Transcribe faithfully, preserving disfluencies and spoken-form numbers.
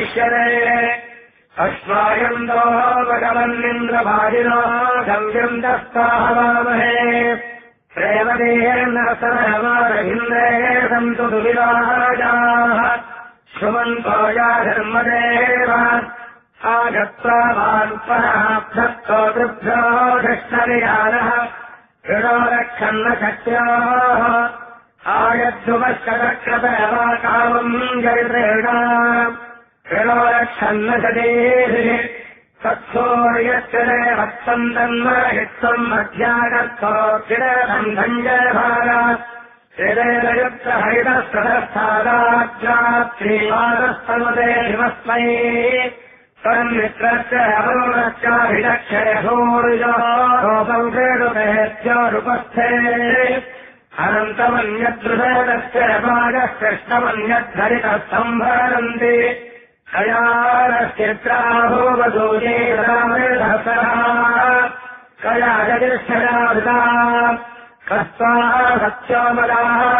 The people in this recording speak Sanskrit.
अश्वायन्दो भगवन्निन्द्रभाजिनो गव्यम् दस्ताहवामहे प्रेमदेहेन सरहवारहिन्द्रे सन्तु दुविराजाः श्रुवन्तो या धर्मदेव आगत्वा वाल्पनः भक्तो वृद्धो कृष्णविहारः कृणो रक्षन्न शक्याः आयद्धुमश्चक्रतवा कामम् जरित्रेण कृणो रक्षन्न शतीः तत्सोर्यश्च वत्सम् तन्महित्वम् मध्यागत्तो चिरबन्धम् जयभार चिरेरयुक्तहरितस्तदस्थादाज्ञात्रीवादस्तनुते शिवस्मै तन्मित्रस्य अरुणश्चाभिलक्ष्य सूर्योपम् क्रीडुतेत्योरुपस्थे अनन्तमन्यदृशदस्य भागकृष्णमन्यद्धरितः सम्भरन्ति कयारश्चित्राभूवसूये कया जतिष्ठया कस्त्वा सत्योमदाः